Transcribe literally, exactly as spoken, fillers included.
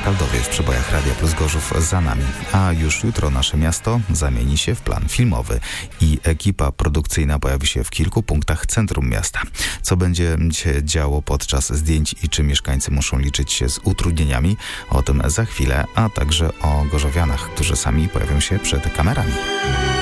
Skaldowie w przebojach Radia Plus Gorzów za nami. A już jutro nasze miasto zamieni się w plan filmowy i ekipa produkcyjna pojawi się w kilku punktach centrum miasta. Co będzie się działo podczas zdjęć i czy mieszkańcy muszą liczyć się z utrudnieniami? O tym za chwilę, a także o gorzowianach, którzy sami pojawią się przed kamerami.